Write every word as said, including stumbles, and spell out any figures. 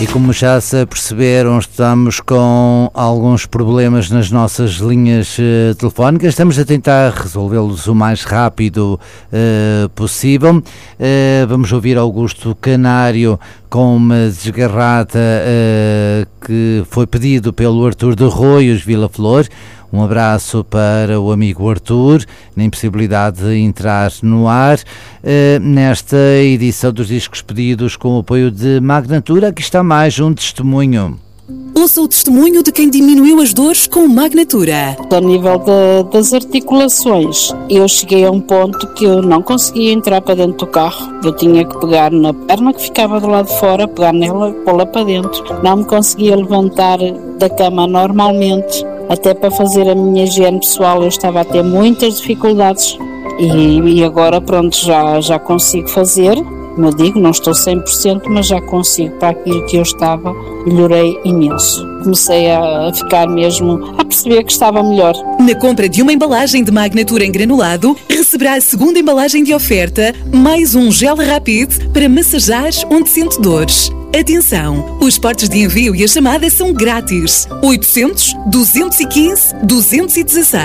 E como já se perceberam, estamos com alguns problemas nas nossas linhas uh, telefónicas. Estamos a tentar resolvê-los o mais rápido uh, possível. Uh, vamos ouvir Augusto Canário com uma desgarrada uh, que foi pedido pelo Artur de Roios Vila Flor. Um abraço para o amigo Artur, na impossibilidade de entrar no ar. Uh, nesta edição dos Discos Pedidos com o apoio de Magnatura, aqui está mais um testemunho. Ouça o testemunho de quem diminuiu as dores com Magnatura. A nível de, das articulações, eu cheguei a um ponto que eu não conseguia entrar para dentro do carro. Eu tinha que pegar na perna que ficava do lado de fora, pegar nela e pô-la para dentro. Não me conseguia levantar da cama normalmente. Até para fazer a minha higiene pessoal eu estava a ter muitas dificuldades. E, e agora pronto, já, já consigo fazer. Como eu digo, não estou cem por cento, mas já consigo. Para aquilo que eu estava, melhorei imenso. Comecei a ficar mesmo, a perceber que estava melhor. Na compra de uma embalagem de Magnatura em granulado, receberá a segunda embalagem de oferta, mais um gel Rapid para massajar onde sente dores. Atenção, os portos de envio e a chamada são grátis. oitocentos, duzentos e quinze, duzentos e dezesseis.